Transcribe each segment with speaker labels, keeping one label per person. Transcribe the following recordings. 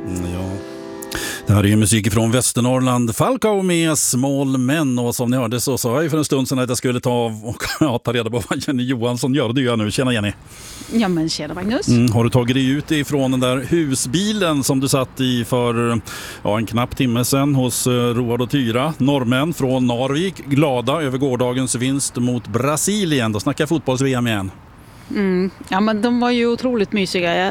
Speaker 1: Ja. Det här är ju musik från Västernorrland. Falkau med Small Men. Och som ni hörde så sa jag ju för en stund sedan att jag skulle ta ta reda på vad Jenny Johansson gör. Det gör jag nu. Tjena Jenny.
Speaker 2: Ja men tjena Magnus.
Speaker 1: Har du tagit dig ut ifrån den där husbilen som du satt i för en knapp timme sedan hos Roar och Tyra? Norrmän från Narvik, glada över gårdagens vinst mot Brasilien. Då snackar fotbolls-VM igen.
Speaker 2: Ja men de var ju otroligt mysiga.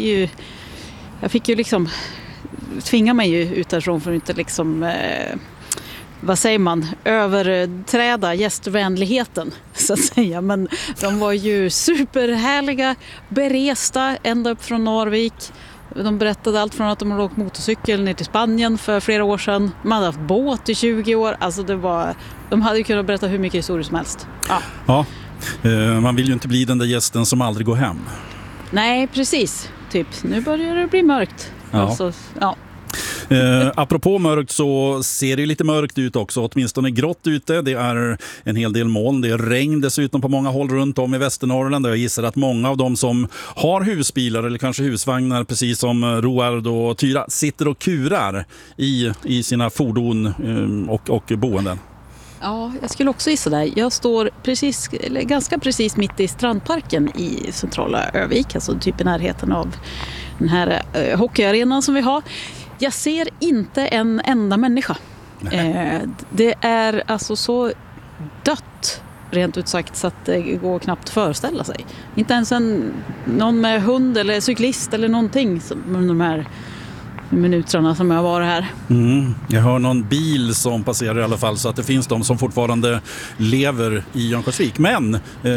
Speaker 2: Jag fick ju liksom tvinga mig ju ut därifrån för att inte liksom vad säger man, överträda gästvänligheten så att säga. Men de var ju superhärliga, beresta ända upp från Narvik. De berättade allt från att de hade åkt motorcykel ner till Spanien för flera år sedan. Man hade haft båt i 20 år. Alltså de hade ju kunnat berätta hur mycket historier som helst.
Speaker 1: Ja, man vill ju inte bli den där gästen som aldrig går hem.
Speaker 2: Nej, precis. Typ, nu börjar det bli mörkt.
Speaker 1: Ja.
Speaker 2: Alltså, ja.
Speaker 1: Apropå mörkt så ser det lite mörkt ut också, åtminstone grått ute. Det är en hel del moln, det är regn dessutom på många håll runt om i Västernorrland. Jag gissar att många av dem som har husbilar eller kanske husvagnar, precis som Roar och Tyra, sitter och kurar i sina fordon och boenden.
Speaker 2: Ja, jag skulle också gissa där. Jag står ganska precis mitt i strandparken i centrala Övik, alltså typ i närheten av den här hockeyarenan som vi har. Jag ser inte en enda människa. Det är alltså så dött, rent ut sagt, så att det går knappt föreställa sig. Inte ens någon med hund eller cyklist eller någonting med de här minuterna som jag var här.
Speaker 1: Jag hör någon bil som passerar i alla fall, så att det finns de som fortfarande lever i Örnsköldsvik. Men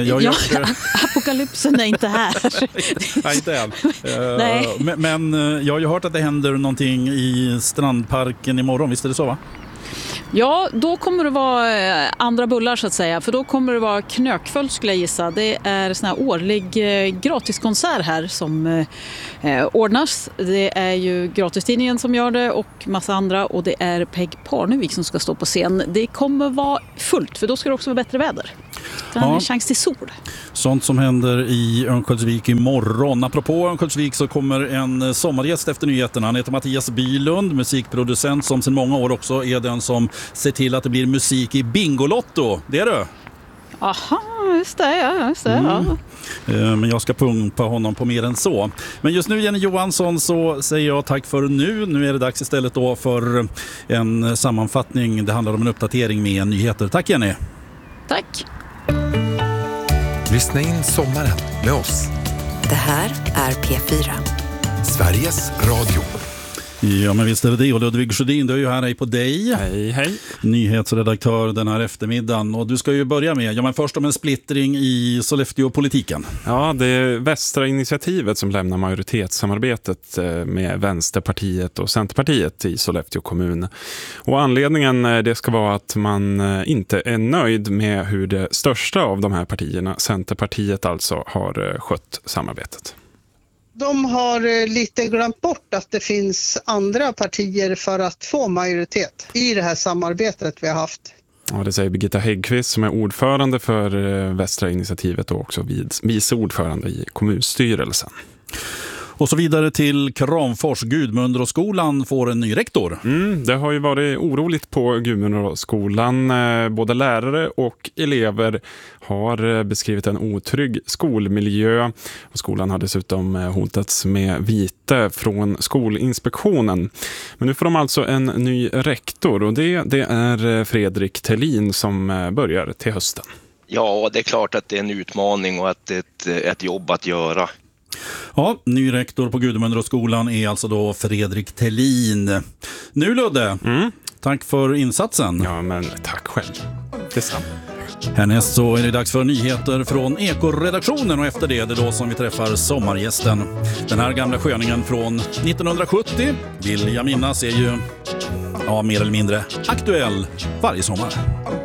Speaker 2: apokalypsen är inte här.
Speaker 1: Nej, inte än.
Speaker 2: Nej.
Speaker 1: Men jag har ju hört att det händer någonting i strandparken imorgon, visst är det så va?
Speaker 2: Ja, då kommer det vara andra bullar så att säga. För då kommer det vara knökfullt skulle jag gissa. Det är sån här årlig gratiskonsert här som ordnas. Det är ju Gratistidningen som gör det och massa andra. Och det är Peg Parnevik som ska stå på scen. Det kommer vara fullt för då ska det också vara bättre väder. Så det är en chans till sol.
Speaker 1: Sånt som händer i Örnsköldsvik imorgon. Apropå Örnsköldsvik så kommer en sommargäst efter nyheterna. Han heter Mattias Bylund, musikproducent som sedan många år också är den som ser till att det blir musik i Bingolotto. Det är du?
Speaker 2: Aha, just det. Ja.
Speaker 1: Men jag ska pumpa honom på mer än så. Men just nu, Jenny Johansson, så säger jag tack för nu. Nu är det dags istället då för en sammanfattning. Det handlar om en uppdatering med nyheter. Tack Jenny.
Speaker 2: Tack.
Speaker 3: Lyssna in sommaren med oss.
Speaker 4: Det här är P4.
Speaker 3: Sveriges Radio.
Speaker 1: Ja, men visst är det det. Och Ludvig Sjödin, du är ju här på dig.
Speaker 5: Hej.
Speaker 1: Nyhetsredaktör den här eftermiddagen. Och du ska ju börja med, men först om en splittring i Sollefteå-politiken.
Speaker 5: Ja, det är Västra initiativet som lämnar majoritetssamarbetet med Vänsterpartiet och Centerpartiet i Sollefteå kommun. Och anledningen det ska vara att man inte är nöjd med hur det största av de här partierna, Centerpartiet alltså, har skött samarbetet.
Speaker 6: De har lite glömt bort att det finns andra partier för att få majoritet i det här samarbetet vi har haft.
Speaker 5: Ja, det säger Birgitta Häggqvist som är ordförande för Västra initiativet och också vice ordförande i kommunstyrelsen.
Speaker 1: Och så vidare till Kramfors. Gudmundsskolan får en ny rektor.
Speaker 5: Det har ju varit oroligt på Gudmundsskolan. Både lärare och elever har beskrivit en otrygg skolmiljö. Och skolan har dessutom hotats med vite från Skolinspektionen. Men nu får de alltså en ny rektor och det är Fredrik Thelin som börjar till hösten.
Speaker 7: Ja, det är klart att det är en utmaning och att det är ett jobb att göra.
Speaker 1: Ja, ny rektor på Gudmundsskolan är alltså då Fredrik Thelin. Nu Ludde, tack för insatsen.
Speaker 5: Ja, men tack själv. Detsamma.
Speaker 1: Härnäst så är det dags för nyheter från Ekoredaktionen och efter det är det då som vi träffar sommargästen. Den här gamla sköningen från 1970, vill jag minnas, är ju mer eller mindre aktuell varje sommar.